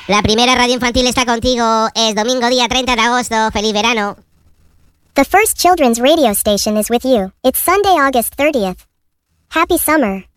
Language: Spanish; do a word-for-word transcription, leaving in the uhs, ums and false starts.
La primera radio infantil está contigo. Es domingo día treinta de agosto. ¡Feliz verano! The first children's radio station is with you. It's Sunday, August thirtieth. Happy summer.